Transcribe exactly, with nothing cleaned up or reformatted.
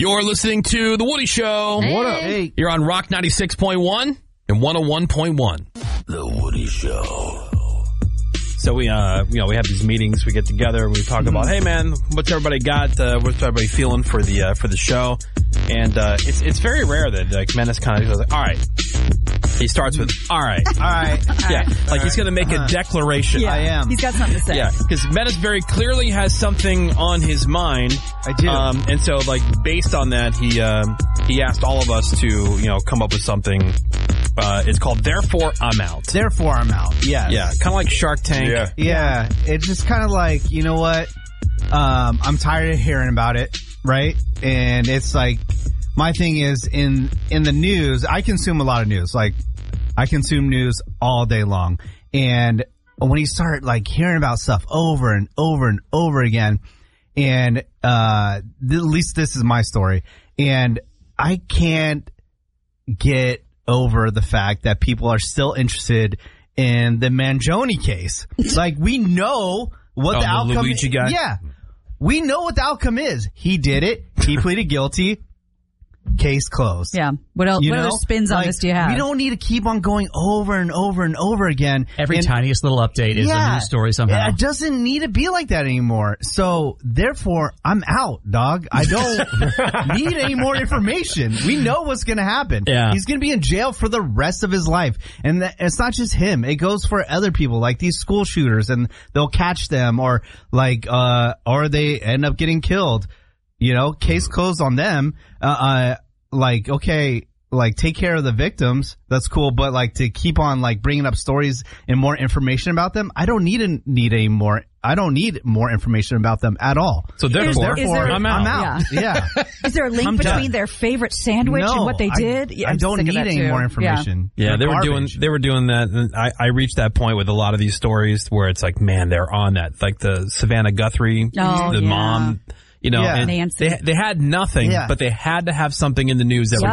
You're listening to The Woody Show. Hey. What up? Hey. You're on Rock ninety-six point one and one oh one point one. The Woody Show. So we, uh, you know, we have these meetings. We get together. We talk about, hey man, what's everybody got? Uh, what's everybody feeling for the uh, for the show? And uh, it's it's very rare that like Menace kind of goes, like, all right. He starts with, all right. All right. Yeah, all like right. he's going to make uh-huh. a declaration. Yeah, I am. He's got something to say. Yeah, because Menace very clearly has something on his mind. I do. Um, and so, like, based on that, he um, he asked all of us to, you know, come up with something. Uh, it's called Therefore I'm Out. Therefore I'm out. Yes. Yeah, kind of like Shark Tank. Yeah. Yeah. It's just kind of like, you know what? Um, I'm tired of hearing about it, right? And it's like, my thing is in in the news, I consume a lot of news. Like, I consume news all day long. And when you start like hearing about stuff over and over and over again, and uh, th- at least this is my story, and I can't get over the fact that people are still interested in the Mangione case. Like, we know what Oh, the the outcome Luigi is. guy? Yeah. We know what the outcome is. He did it. He pleaded guilty. Case closed. Yeah. What else? You what know? other spins on Like, this do you have? We don't need to keep on going over and over and over again. Every And- tiniest little update is yeah, a news story somehow. It doesn't need to be like that anymore. So, therefore, I'm out, dog. I don't need any more information. We know what's going to happen. Yeah. He's going to be in jail for the rest of his life. And that, it's not just him. It goes for other people, like these school shooters, and they'll catch them, or like, uh, or they end up getting killed. You know, case closed on them. Uh, uh, like, okay, like, take care of the victims. That's cool. But like, to keep on like bringing up stories and more information about them, I don't need a, need any more. I don't need more information about them at all. So therefore, Is there- I'm out. I'm out. Yeah. Is there a link I'm between done. their favorite sandwich No, and what they I- did? Yeah, I I'm don't sick of need that any too. more information. Yeah, They're they were doing garbage. they were doing that, and I, I reached that point with a lot of these stories where it's like, man, they're on that, like the Savannah Guthrie, Oh, the yeah. mom, you know, Yeah. and Nancy. they they had nothing, Yeah. but they had to have something in the news that Yep.